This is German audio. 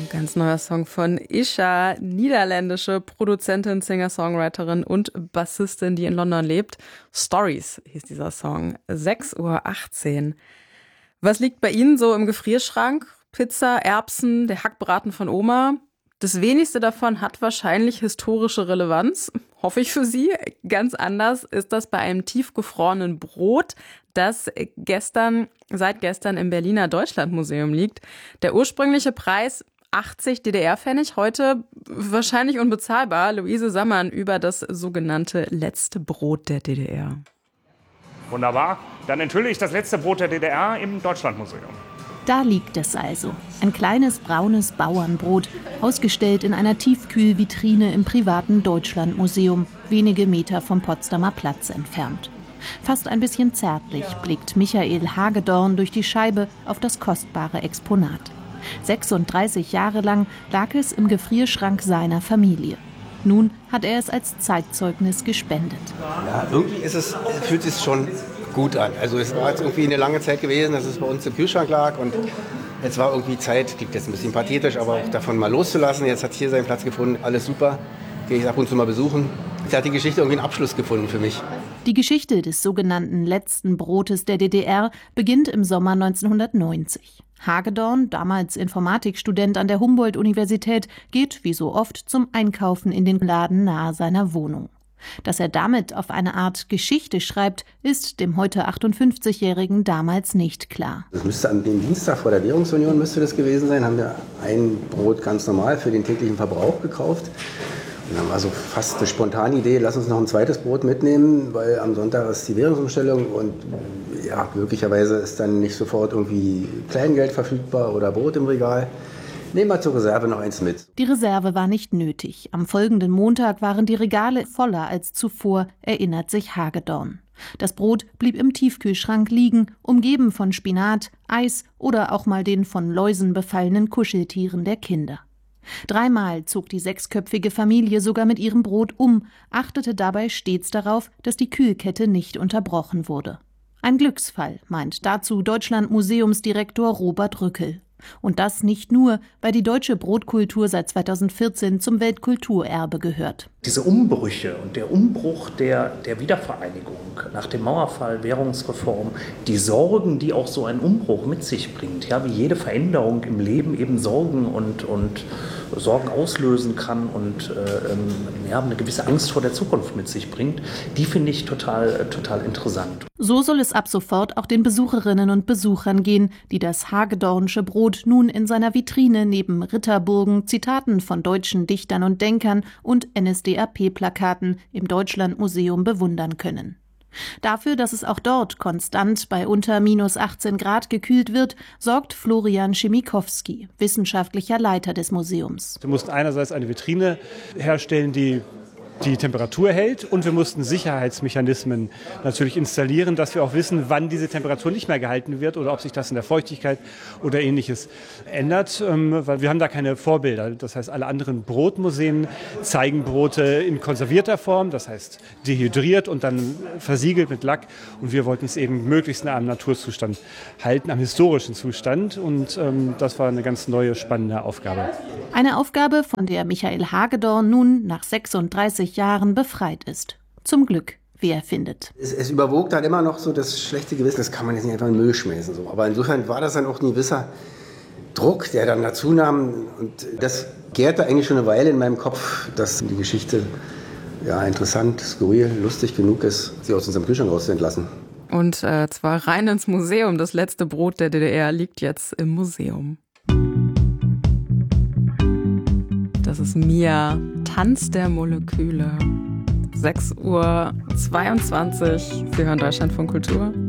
Ganz neuer Song von Isha, niederländische Produzentin, Singer-Songwriterin und Bassistin, die in London lebt. Stories hieß dieser Song. 6:18 Uhr. Was liegt bei Ihnen so im Gefrierschrank? Pizza, Erbsen, der Hackbraten von Oma? Das wenigste davon hat wahrscheinlich historische Relevanz, hoffe ich für Sie. Ganz anders ist das bei einem tiefgefrorenen Brot, das seit gestern im Berliner Deutschlandmuseum liegt. Der ursprüngliche Preis 80 DDR-Pfennig, heute wahrscheinlich unbezahlbar. Luise Sammann über das sogenannte letzte Brot der DDR. Wunderbar, dann enthülle ich das letzte Brot der DDR im Deutschlandmuseum. Da liegt es also, ein kleines braunes Bauernbrot, ausgestellt in einer Tiefkühlvitrine im privaten Deutschlandmuseum, wenige Meter vom Potsdamer Platz entfernt. Fast ein bisschen zärtlich blickt Michael Hagedorn durch die Scheibe auf das kostbare Exponat. 36 Jahre lang lag es im Gefrierschrank seiner Familie. Nun hat er es als Zeitzeugnis gespendet. Ja, irgendwie fühlt es sich schon gut an. Also es war jetzt irgendwie eine lange Zeit gewesen, dass es bei uns im Kühlschrank lag und jetzt war irgendwie Zeit, klingt jetzt ein bisschen pathetisch, aber auch davon mal loszulassen. Jetzt hat es hier seinen Platz gefunden, alles super, gehe ich ab und zu mal besuchen. Jetzt hat die Geschichte irgendwie einen Abschluss gefunden für mich. Die Geschichte des sogenannten letzten Brotes der DDR beginnt im Sommer 1990. Hagedorn, damals Informatikstudent an der Humboldt-Universität, geht wie so oft zum Einkaufen in den Laden nahe seiner Wohnung. Dass er damit auf eine Art Geschichte schreibt, ist dem heute 58-Jährigen damals nicht klar. Das müsste an dem Dienstag vor der Währungsunion müsste das gewesen sein. Haben wir ein Brot ganz normal für den täglichen Verbrauch gekauft. Und dann war so fast eine spontane Idee, lass uns noch ein zweites Brot mitnehmen, weil am Sonntag ist die Währungsumstellung und ja, möglicherweise ist dann nicht sofort irgendwie Kleingeld verfügbar oder Brot im Regal. Nehmen wir zur Reserve noch eins mit. Die Reserve war nicht nötig. Am folgenden Montag waren die Regale voller als zuvor, erinnert sich Hagedorn. Das Brot blieb im Tiefkühlschrank liegen, umgeben von Spinat, Eis oder auch mal den von Läusen befallenen Kuscheltieren der Kinder. 3-mal zog die 6-köpfige Familie sogar mit ihrem Brot um, achtete dabei stets darauf, dass die Kühlkette nicht unterbrochen wurde. Ein Glücksfall, meint dazu Deutschlandmuseumsdirektor Robert Rückel. Und das nicht nur, weil die deutsche Brotkultur seit 2014 zum Weltkulturerbe gehört. Diese Umbrüche und der Umbruch der Wiedervereinigung nach dem Mauerfall, Währungsreform, die Sorgen, die auch so ein Umbruch mit sich bringt, ja, wie jede Veränderung im Leben eben Sorgen und Sorgen auslösen kann und eine gewisse Angst vor der Zukunft mit sich bringt, die finde ich total interessant. So soll es ab sofort auch den Besucherinnen und Besuchern gehen, die das Hagedornsche Brot nun in seiner Vitrine neben Ritterburgen, Zitaten von deutschen Dichtern und Denkern und NSDAP-Plakaten im Deutschlandmuseum bewundern können. Dafür, dass es auch dort konstant bei unter -18 Grad gekühlt wird, sorgt Florian Schimikowski, wissenschaftlicher Leiter des Museums. Wir mussten einerseits eine Vitrine herstellen, die Temperatur hält, und wir mussten Sicherheitsmechanismen natürlich installieren, dass wir auch wissen, wann diese Temperatur nicht mehr gehalten wird oder ob sich das in der Feuchtigkeit oder Ähnliches ändert, weil wir haben da keine Vorbilder. Das heißt, alle anderen Brotmuseen zeigen Brote in konservierter Form, das heißt dehydriert und dann versiegelt mit Lack, und wir wollten es eben möglichst nah am Naturzustand halten, am historischen Zustand, und das war eine ganz neue, spannende Aufgabe. Eine Aufgabe, von der Michael Hagedorn nun nach 36 Jahren befreit ist. Zum Glück, wie er findet. Es überwog dann immer noch so das schlechte Gewissen, das kann man jetzt nicht einfach in den Müll schmeißen. So. Aber insofern war das dann auch ein gewisser Druck, der dann dazu nahm. Und das gärte eigentlich schon eine Weile in meinem Kopf, dass die Geschichte interessant, skurril, lustig genug ist, sie aus unserem Kühlschrank rauszuentlassen. Und zwar rein ins Museum. Das letzte Brot der DDR liegt jetzt im Museum. Das ist Mia, Tanz der Moleküle. 6:22 Uhr. Sie hören Deutschlandfunk Kultur.